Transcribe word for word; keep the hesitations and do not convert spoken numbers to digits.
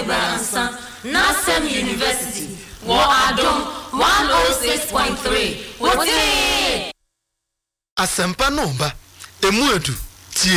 Branson, Nasem University, War Adom one oh six point three. What's it? Asempa Nomba, Emuedu.